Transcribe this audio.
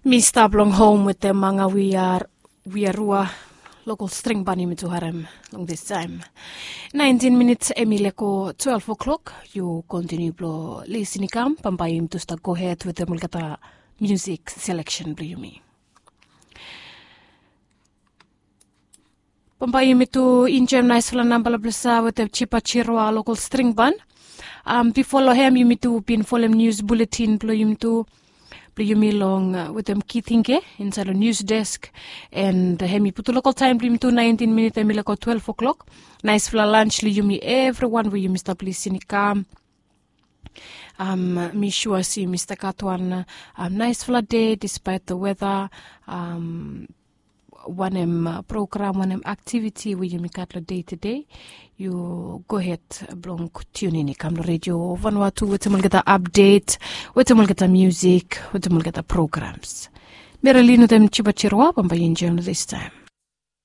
Me stop long home with them manga we are local string bunny me to harem long this time. 19 minutes emileko 12 o'clock. You continue blo listening kam pampayim to start go ahead with the mulkata music selection blo me. Pampayim to injem nice fla nambala blesa with the chipa chirwa local string bun. Before lo hem you to pin follow news bulletin blo yum to Pliyumi long with them key thinke inside the news desk and hemi put local time blim to 19 minutes emilako 12 o'clock. Nice fla lunch liyumi everyone we Mr. Plisinika. Me sure see Mr. Katwan nice fla day despite the weather. One program, one activity we you katla day to day. You go ahead blong tune in Kamlo radio Vanuatu with the update, with the music, with the programs. Meralino them chibachirwa by in this time.